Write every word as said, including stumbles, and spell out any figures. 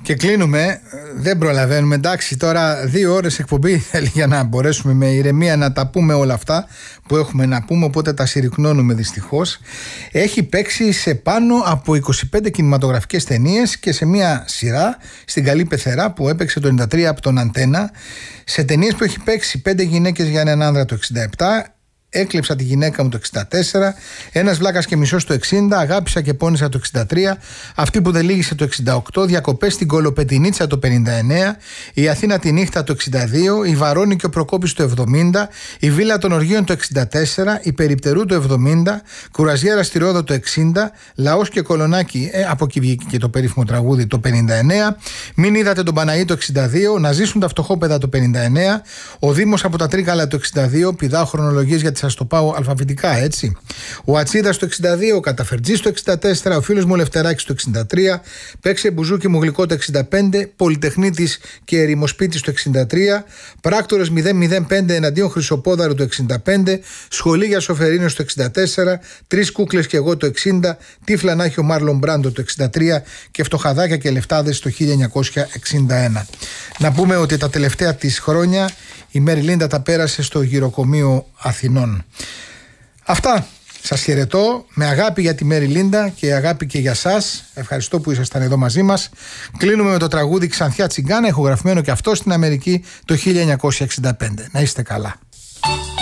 Και κλείνουμε, δεν προλαβαίνουμε. Εντάξει, τώρα δύο ώρες εκπομπή θέλει για να μπορέσουμε με ηρεμία να τα πούμε όλα αυτά που έχουμε να πούμε, οπότε τα συρρυκνώνουμε δυστυχώς. Έχει παίξει σε πάνω από είκοσι πέντε κινηματογραφικές ταινίες και σε μια σειρά στην Καλή Πεθερά που έπαιξε το ενενήντα τρία από τον Αντένα. Σε ταινίες που έχει παίξει Πέντε γυναίκες για έναν άνδρα το εξήντα επτά, Έκλεψα τη γυναίκα μου το εξήντα τέσσερα, Ένας βλάκας και μισός το εξήντα, Αγάπησα και πόνεσα το εξήντα τρία, Αυτή που δεν λύγησε το εξήντα οκτώ, Διακοπές στην Κολοπετινίτσα το πενήντα εννέα, Η Αθήνα τη νύχτα το εξήντα δύο, Η Βαρώνη και ο Προκόπης το εβδομήντα, Η Βίλα των Οργείων το εξήντα τέσσερα, Η Περιπτερού το εβδομήντα, Κουραζιέρα στη Ρόδο το εξήντα, Λαός και Κολονάκι, ε, από εκεί βγήκε και το περίφημο τραγούδι το πενήντα εννέα, Μην είδατε τον Παναή το εξήντα δύο, Να ζήσουν τα φτωχόπαιδα το πενήντα εννέα, Ο Δήμος από τα Τρίκαλα το εξήντα δύο, Πηδάω χρονολογίες γιατί σας το πάω αλφαβητικά, έτσι. Ο Ατσίδας το εξήντα δύο, ο Καταφερτζής το εξήντα τέσσερα, ο φίλος μου ο Λευτεράκης το εξήντα τρία, Παίξε μπουζούκι μου γλυκό το εξήντα πέντε, Πολυτεχνίτης και Ερημοσπίτης το εξήντα τρία, Πράκτορες μηδέν μηδέν πέντε εναντίον Χρυσοπόδαρου το εξήντα πέντε, Σχολή για Σοφερίνος το εξήντα τέσσερα, Τρεις κούκλες και εγώ το εξήντα, Τύφλα να έχει ο Μάρλον Μπράντο το εξήντα τρία και Φτωχαδάκια και Λεφτάδες το χίλια εννιακόσια εξήντα ένα. Να πούμε ότι τα τελευταία της χρόνια η Μέρι Λίντα τα πέρασε στο γυροκομείο Αθηνών. Αυτά. Σας χαιρετώ με αγάπη για τη Μέρι Λίντα και αγάπη και για σας. Ευχαριστώ που ήσασταν εδώ μαζί μας. Κλείνουμε με το τραγούδι Ξανθιά Τσιγκάνα, ηχογραφημένο και αυτό στην Αμερική το χίλια εννιακόσια εξήντα πέντε. Να είστε καλά.